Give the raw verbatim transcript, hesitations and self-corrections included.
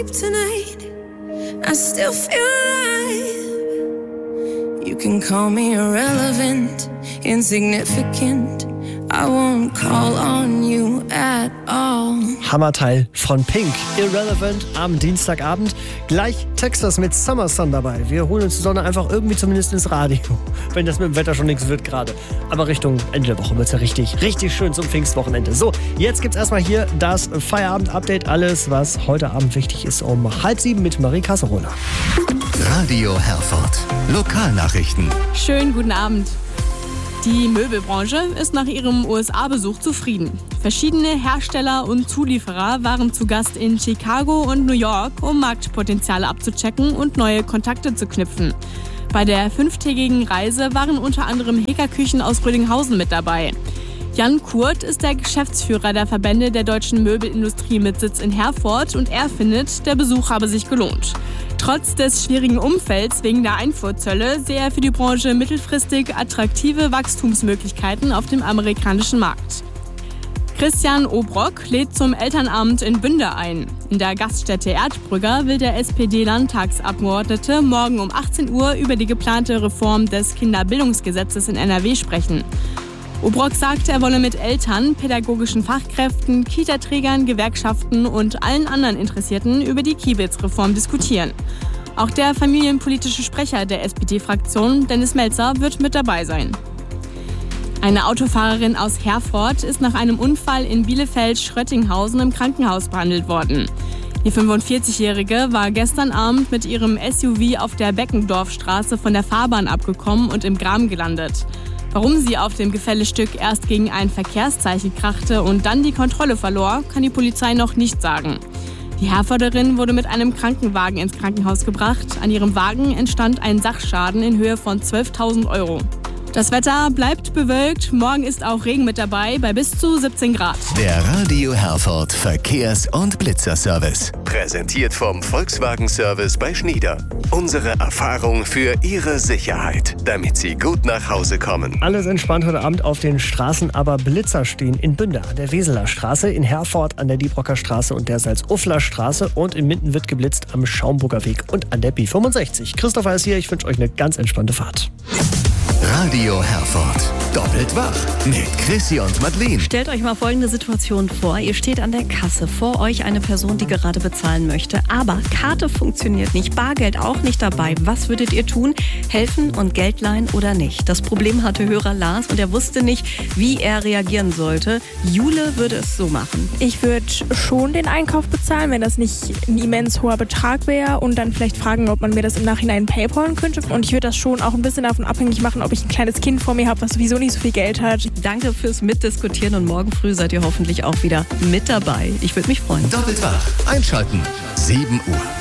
Tonight, I still feel alive. You can call me irrelevant, insignificant. I won't call on you at all. Hammerteil von Pink, Irrelevant am Dienstagabend. Gleich Texas mit Summer Sun dabei. Wir holen uns die Sonne einfach irgendwie zumindest ins Radio. Wenn das mit dem Wetter schon nichts wird gerade. Aber Richtung Ende der Woche wird es ja richtig, richtig schön zum Pfingstwochenende. So, jetzt gibt's erstmal hier das Feierabend-Update. Alles, was heute Abend wichtig ist, um halb sieben mit Marie Kasserola. Radio Herford. Lokalnachrichten. Schönen guten Abend. Die Möbelbranche ist nach ihrem U S A-Besuch zufrieden. Verschiedene Hersteller und Zulieferer waren zu Gast in Chicago und New York, um Marktpotenziale abzuchecken und neue Kontakte zu knüpfen. Bei der fünftägigen Reise waren unter anderem Heka-Küchen aus Rödinghausen mit dabei. Jan Kurt ist der Geschäftsführer der Verbände der deutschen Möbelindustrie mit Sitz in Herford und er findet, der Besuch habe sich gelohnt. Trotz des schwierigen Umfelds wegen der Einfuhrzölle sehe er für die Branche mittelfristig attraktive Wachstumsmöglichkeiten auf dem amerikanischen Markt. Christian Obrock lädt zum Elternabend in Bünde ein. In der Gaststätte Erdbrügger will der S P D-Landtagsabgeordnete morgen um achtzehn Uhr über die geplante Reform des Kinderbildungsgesetzes in N R W sprechen. Obrock sagt, er wolle mit Eltern, pädagogischen Fachkräften, Kita-Trägern, Gewerkschaften und allen anderen Interessierten über die Kiebitz-Reform diskutieren. Auch der familienpolitische Sprecher der S P D-Fraktion, Dennis Melzer, wird mit dabei sein. Eine Autofahrerin aus Herford ist nach einem Unfall in Bielefeld-Schröttinghausen im Krankenhaus behandelt worden. Die fünfundvierzigjährige war gestern Abend mit ihrem S U V auf der Beckendorfstraße von der Fahrbahn abgekommen und im Graben gelandet. Warum sie auf dem Gefällestück erst gegen ein Verkehrszeichen krachte und dann die Kontrolle verlor, kann die Polizei noch nicht sagen. Die Herforderin wurde mit einem Krankenwagen ins Krankenhaus gebracht. An ihrem Wagen entstand ein Sachschaden in Höhe von zwölftausend Euro. Das Wetter bleibt bewölkt. Morgen ist auch Regen mit dabei bei bis zu siebzehn Grad. Der Radio Herford Verkehrs- und Blitzerservice. Präsentiert vom Volkswagen Service bei Schnieder. Unsere Erfahrung für Ihre Sicherheit, damit Sie gut nach Hause kommen. Alles entspannt heute Abend auf den Straßen, aber Blitzer stehen in Bünde an der Weseler Straße, in Herford an der Diebrocker Straße und der Salzufler Straße und in Minden wird geblitzt am Schaumburger Weg und an der B fünfundsechzig. Christopher ist hier, ich wünsche euch eine ganz entspannte Fahrt. Radio Herford. Doppelt wach mit Chrissy und Madeleine. Stellt euch mal folgende Situation vor. Ihr steht an der Kasse. Vor euch eine Person, die gerade bezahlen möchte. Aber Karte funktioniert nicht. Bargeld auch nicht dabei. Was würdet ihr tun? Helfen und Geld leihen oder nicht? Das Problem hatte Hörer Lars und er wusste nicht, wie er reagieren sollte. Jule würde es so machen. Ich würde schon den Einkauf bezahlen, wenn das nicht ein immens hoher Betrag wäre. Und dann vielleicht fragen, ob man mir das im Nachhinein paypalen könnte. Und ich würde das schon auch ein bisschen davon abhängig machen, ob ich ein kleines Kind vor mir habe, was sowieso nicht so viel Geld hat. Danke fürs Mitdiskutieren und morgen früh seid ihr hoffentlich auch wieder mit dabei. Ich würde mich freuen. Doppelt wach. Einschalten. sieben Uhr.